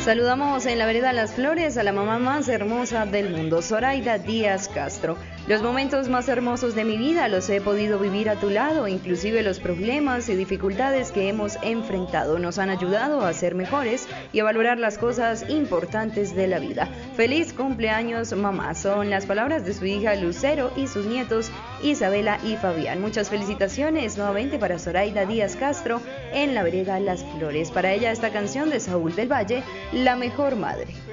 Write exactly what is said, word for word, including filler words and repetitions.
Saludamos en la vereda Las Flores a la mamá más hermosa del mundo, Zoraida Díaz Castro. Los momentos más hermosos de mi vida los he podido vivir a tu lado, inclusive los problemas y dificultades que hemos enfrentado nos han ayudado a ser mejores y a valorar las cosas importantes de la vida. Feliz cumpleaños, mamá. Son las palabras de su hija Lucero y sus nietos Isabela y Fabián. Muchas felicitaciones nuevamente para Zoraida Díaz Castro en la vereda Las Flores. Para ella esta canción de Saúl del Valle, La Mejor Madre.